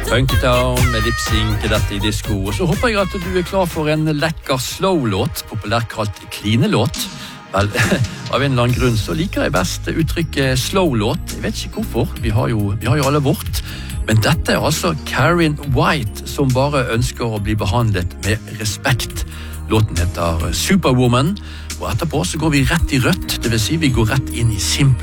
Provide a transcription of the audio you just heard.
Funketown med lip-sync til dette i disco. Og så håper jeg at du klar for en lekker slow-låt, populært kalt kline-låt. Vel, av en eller annen grunn så liker jeg best uttrykket slow-låt. Jeg vet ikke hvorfor, vi har jo alle vårt. Men dette altså Karen White som bare ønsker å bli behandlet med respekt. Låten heter Superwoman, og etterpå så går vi rett i rødt, det vil si vi går rett inn i simple